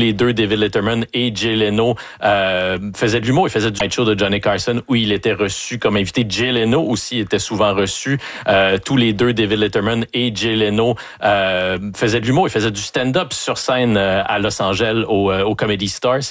les deux, David Letterman et Jay Leno, faisaient de l'humour. Ils faisaient du night show de Johnny Carson où il était reçu comme invité. Jay Leno aussi était souvent reçu. Tous les deux, David Letterman et Jay Leno, faisaient de l'humour. Ils faisaient du stand-up sur scène à Los Angeles au Comedy Store.